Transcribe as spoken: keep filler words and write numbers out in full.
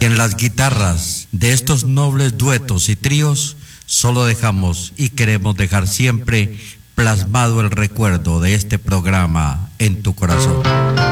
Y en las guitarras de estos nobles duetos y tríos, solo dejamos y queremos dejar siempre plasmado el recuerdo de este programa en tu corazón.